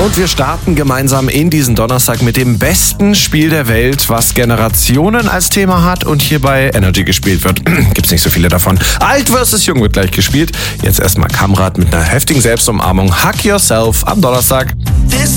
Und wir starten gemeinsam in diesen Donnerstag mit dem besten Spiel der Welt, was Generationen als Thema hat und hier bei Energy gespielt wird. Gibt's nicht so viele davon. Alt vs. Jung wird gleich gespielt. Jetzt erstmal Kamrat mit einer heftigen Selbstumarmung. Hug Yourself am Donnerstag.